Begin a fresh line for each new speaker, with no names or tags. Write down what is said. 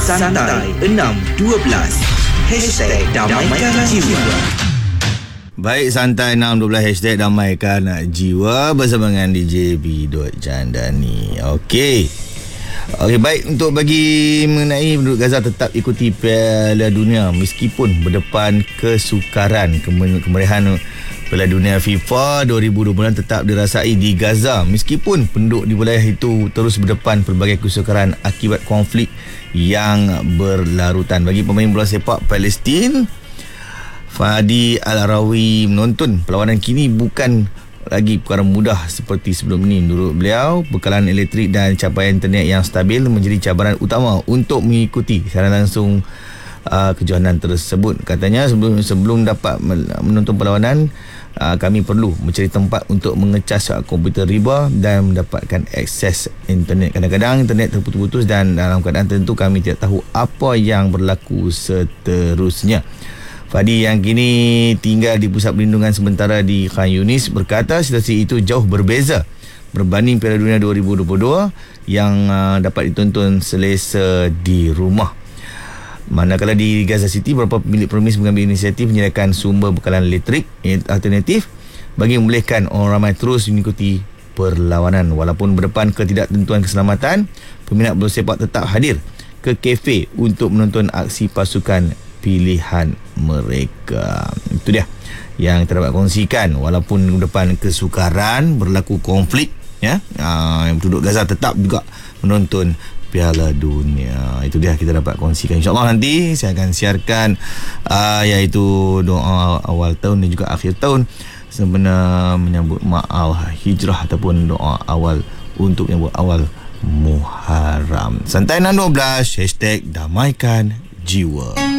Santai 612 #Damaikan Jiwa.
Baik, Santai 612 #Damaikan Jiwa bersama dengan DJ B. Jandani. Okey, baik, untuk bagi mengenai penduduk Gaza tetap ikuti Piala Dunia meskipun berdepan kesukaran. Kemeriahan Piala Dunia FIFA 2020 tetap dirasai di Gaza meskipun penduduk di wilayah itu terus berdepan pelbagai kesukaran akibat konflik yang berlarutan. Bagi pemain bola sepak Palestin, Fadi Al-Arawi menonton perlawanan kini bukan lagi perkara mudah seperti sebelum ini. Menurut beliau, bekalan elektrik dan capaian internet yang stabil menjadi cabaran utama untuk mengikuti siaran langsung kejohanan tersebut. Katanya sebelum dapat menonton perlawanan, kami perlu mencari tempat untuk mengecas komputer riba dan mendapatkan akses internet. Kadang-kadang internet terputus-putus dan dalam keadaan tertentu kami tidak tahu apa yang berlaku seterusnya. Fadi yang kini tinggal di pusat perlindungan sementara di Khan Yunis berkata situasi itu jauh berbeza berbanding Piala Dunia 2022 yang dapat ditonton selesa di rumah. Manakala di Gaza City, beberapa pemilik permis mengambil inisiatif menyediakan sumber bekalan elektrik alternatif bagi membolehkan orang ramai terus mengikuti perlawanan. Walaupun berdepan ketidaktentuan keselamatan, peminat bola sepak tetap hadir ke kafe untuk menonton aksi pasukan pilihan mereka. Itu dia yang kita dapat kongsikan. Walaupun depan kesukaran, berlaku konflik, penduduk Gaza tetap juga menonton Piala Dunia. Itu dia kita dapat kongsikan. InsyaAllah nanti saya akan siarkan iaitu doa awal tahun dan juga akhir tahun sebenarnya menyambut ma'al hijrah ataupun doa awal untuk menyambut awal Muharram. Santai 612 #Damaikan Jiwa.